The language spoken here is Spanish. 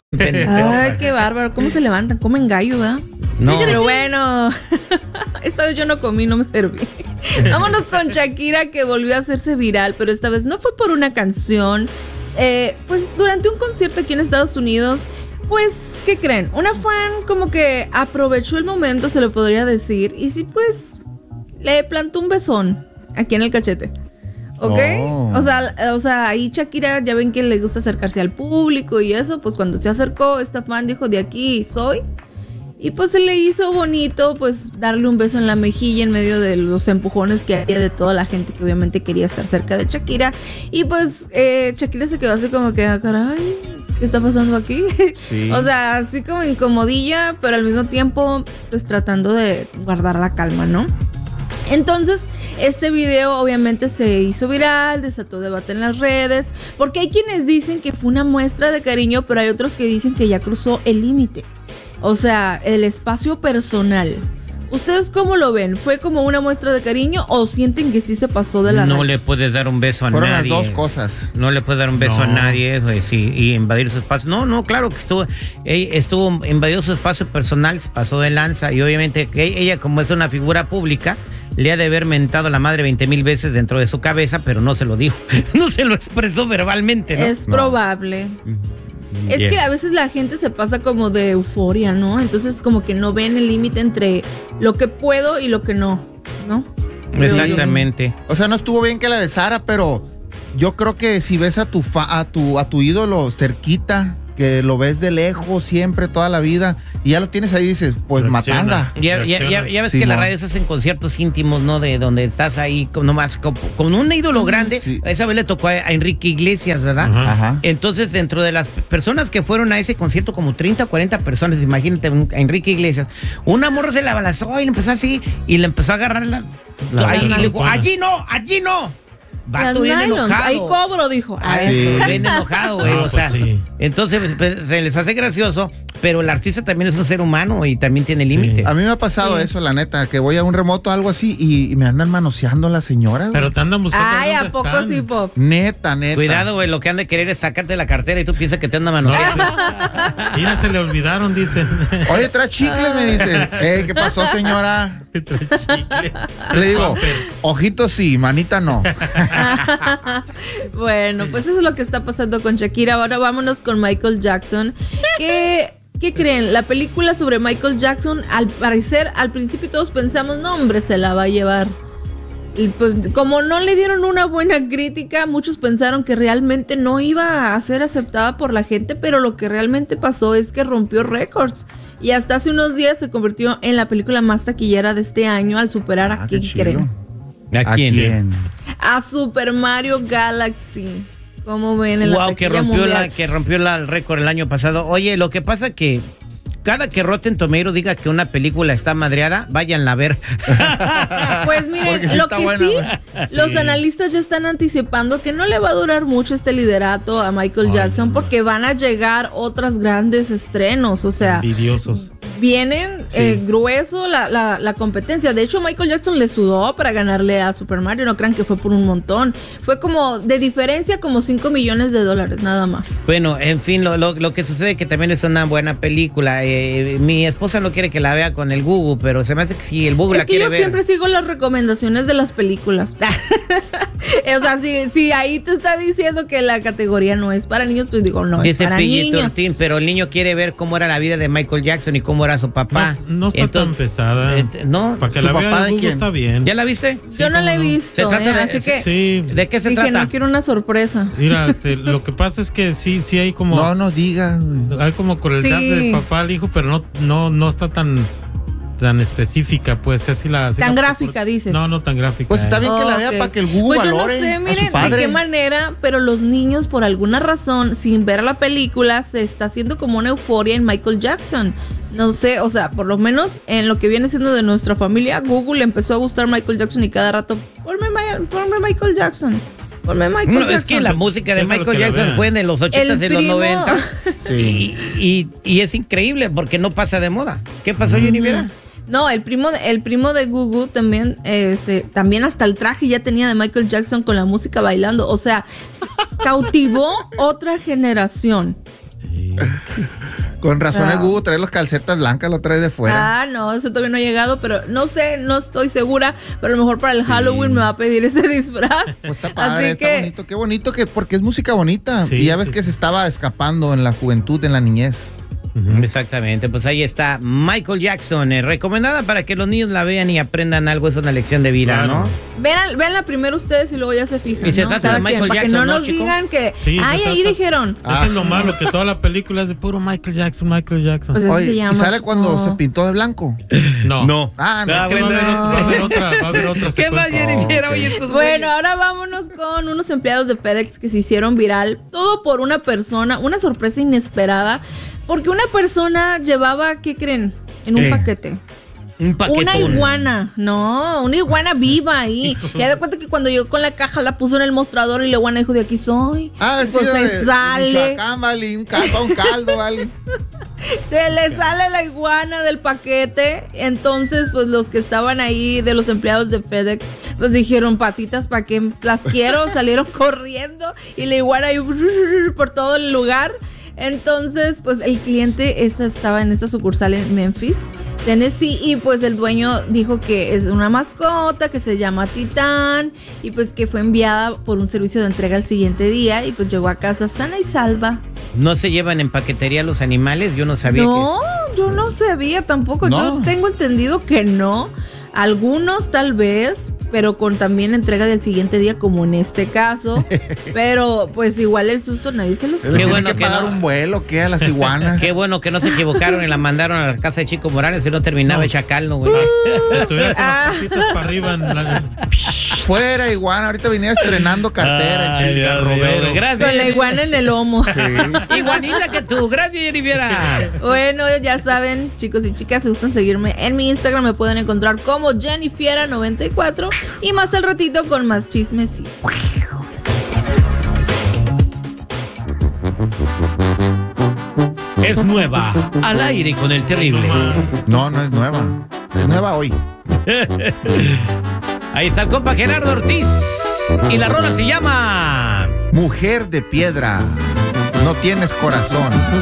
Ay, qué bárbaro. ¿Cómo se levantan? Comen gallo, ¿verdad? No. Pero bueno, esta vez yo no comí, no me serví. Vámonos con Shakira, que volvió a hacerse viral, pero esta vez no fue por una canción. Pues durante un concierto aquí en Estados Unidos, pues, ¿qué creen? Una fan como que aprovechó el momento, se lo podría decir, y sí, pues, le plantó un besón aquí en el cachete. ¿Ok? Oh. O sea, ahí Shakira, ya ven que le gusta acercarse al público y eso, pues cuando se acercó, esta fan dijo, de aquí soy. Y pues se le hizo bonito, pues, darle un beso en la mejilla en medio de los empujones que había de toda la gente que obviamente quería estar cerca de Shakira. Y pues Shakira se quedó así como que, caray, ¿qué está pasando aquí? Sí. O sea, así como incomodilla, pero al mismo tiempo, pues tratando de guardar la calma, ¿no? Entonces, este video obviamente se hizo viral, desató debate en las redes, porque hay quienes dicen que fue una muestra de cariño, pero hay otros que dicen que ya cruzó el límite. O sea, el espacio personal. ¿Ustedes cómo lo ven? ¿Fue como una muestra de cariño o sienten que sí se pasó de la No raya? le puedes dar un beso a Fueron nadie. las dos cosas. No le puedes dar un beso a nadie, pues, y invadir su espacio. No, claro que estuvo invadió su espacio personal, se pasó de lanza. Y obviamente que ella, como es una figura pública, le ha de haber mentado a la madre 20,000 veces dentro de su cabeza, pero no se lo dijo. No se lo expresó verbalmente, ¿no? Es probable. Es que a veces la gente se pasa como de euforia, ¿no? Entonces como que no ven el límite entre lo que puedo y lo que no, ¿no? Exactamente. O sea, no estuvo bien que la besara, pero yo creo que si ves a tu ídolo cerquita, que lo ves de lejos siempre, toda la vida, y ya lo tienes ahí, dices, pues matanga. Ya ves Sí, que las no. radios hacen conciertos íntimos, ¿no? De donde estás ahí nomás con un ídolo grande. Sí. Esa vez le tocó a Enrique Iglesias, ¿verdad? Ajá. Entonces, dentro de las personas que fueron a ese concierto, como 30 o 40 personas, imagínate a Enrique Iglesias, una morra se la abalanzó y le empezó así, y le empezó a agarrar ahí, y le dijo, allí no. Vato bien enojado. Ahí cobro, dijo. Sí. Bien enojado, güey. No, O sea, pues sí. entonces pues, se les hace gracioso, pero el artista también es un ser humano y también tiene límites. A mí me ha pasado eso, la neta, que voy a un remoto, algo así, y me andan manoseando las señoras. Pero te andan buscando. Ay, ¿a dónde poco están. sí, Pop? Neta. Cuidado, güey, lo que han de querer es sacarte la cartera y tú piensas que te andan manoseando. Mira, se le olvidaron, dicen. Oye, trae chicles, me dicen. ¿Qué pasó, señora? Chicle. Le digo, ojito sí, manita no. Bueno, pues eso es lo que está pasando con Shakira. Ahora vámonos con Michael Jackson. ¿Qué creen? La película sobre Michael Jackson, al parecer, al principio todos pensamos, no, hombre, se la va a llevar. Y pues como no le dieron una buena crítica, muchos pensaron que realmente no iba a ser aceptada por la gente, pero lo que realmente pasó es que rompió récords. Y hasta hace unos días se convirtió en la película más taquillera de este año al superar a qué ¿quién chido. creen? ¿A quién? A Super Mario Galaxy. ¿Cómo ven en la Wow, que taquilla mundial? rompió el récord el año pasado. Oye, lo que pasa que cada que Rotten Tomatoes diga que una película está madreada, váyanla a ver. Pues miren, Porque sí lo está que buena, sí, güey. los analistas ya están anticipando que no le va a durar mucho este liderato a Michael Jackson, porque van a llegar otros grandes estrenos, o sea, Envidiosos. vienen grueso la competencia. De hecho, Michael Jackson le sudó para ganarle a Super Mario, no crean que fue por un montón. Fue como, de diferencia, como $5 millones, nada más. Bueno, en fin, lo que sucede que también es una buena película. Mi esposa no quiere que la vea con el Google, pero se me hace que sí, el Google Es la que quiere yo ver. siempre sigo las recomendaciones de las películas. O sea, si ahí te está diciendo que la categoría no es para niños, pues digo, no, es Dice para niños. PG-13, pero el niño quiere ver cómo era la vida de Michael Jackson y cómo era su papá. No está tan pesada. No, Para que ¿su la papá vea de el Google quién? está bien. ¿Ya la viste? Yo no la he cómo no. visto, Se trata de- así que Sí. ¿De qué se dije, trata? no quiero una sorpresa. Mira, lo que pasa es que sí hay como. No nos diga. Hay como crueldad Sí. del papá al hijo, pero no está tan específica, pues así la. Tan gráfica, dices. No tan gráfica. Pues está bien que la vea Ok. para que el Google Pues yo valore no sé, a miren, su padre. de qué manera, pero los niños, por alguna razón, sin ver la película, se está haciendo como una euforia en Michael Jackson. No sé, o sea, por lo menos en lo que viene siendo de nuestra familia, Google le empezó a gustar Michael Jackson y cada rato, ponme Michael Jackson. Ponme Michael No, Jackson. es que la música de Déjalo Michael que la Jackson vea. fue en los 80s y El los primo. 90. Sí. Y es increíble porque no pasa de moda. ¿Qué pasó, Jenny Vera? No, el primo de Gugu también, también hasta el traje ya tenía de Michael Jackson con la música bailando. O sea, cautivó otra generación. Con razón el Google trae los calcetas blancas, lo trae de fuera. No, eso todavía no ha llegado, pero no sé, no estoy segura, pero a lo mejor para el Halloween me va a pedir ese disfraz. Pues está padre, está bonito, qué bonito porque es música bonita. Sí, y ya ves que se estaba escapando en la juventud, en la niñez. Exactamente, pues ahí está Michael Jackson, recomendada para que los niños la vean y aprendan algo, es una lección de vida, claro, ¿no? Veanla primero ustedes y luego ya se fijan, y se trata de Michael Jackson, para que no nos digan que, ahí dijeron. Eso es lo malo, que toda la película es de puro Michael Jackson. Pues oye, se llama, ¿y sale cuando se pintó de blanco? No. No, es que va a haber otra ¿Qué más, Jennifer? Bueno, ahora vámonos con unos empleados de FedEx que se hicieron viral, todo por una persona, una sorpresa inesperada. Porque una persona llevaba, ¿qué creen? En un paquete. Un paquetón. Una iguana. No, una iguana viva ahí. Y da cuenta que cuando llegó con la caja la puso en el mostrador y la iguana dijo, de aquí soy. Pues se sale. Vale, un caldo, vale. Se le sale la iguana del paquete. Entonces, pues los que estaban ahí de los empleados de FedEx, pues dijeron, patitas, ¿para qué las quiero? Salieron corriendo y la iguana ahí por todo el lugar. Entonces, pues el cliente estaba en esta sucursal en Memphis, Tennessee, y pues el dueño dijo que es una mascota que se llama Titán y pues que fue enviada por un servicio de entrega el siguiente día y pues llegó a casa sana y salva. ¿No se llevan en paquetería los animales? Yo no sabía. No, yo no sabía tampoco. No. Yo tengo entendido que no. Algunos tal vez, pero con también entrega del siguiente día, como en este caso. Pero pues igual el susto nadie se los queda. Qué bueno que pagar un vuelo, ¿qué? A las iguanas. Qué bueno que no se equivocaron y la mandaron a la casa de Chico Morales y no terminaba hecha caldo, güey. Estuviera con las patitas para arriba. Fuera iguana, ahorita venía estrenando cartera, chica. Robero. Gracias. Con la iguana en el lomo. Sí. Iguanita que tú, gracias, Jennifer. Bueno, ya saben, chicos y chicas, si gustan seguirme en mi Instagram, me pueden encontrar como Jennifiera94 y más al ratito con más chismes. Es nueva, al aire con el terrible. No es nueva. Es nueva hoy. Ahí está el compa Gerardo Ortiz. Y la rola se llama Mujer de Piedra. No tienes corazón.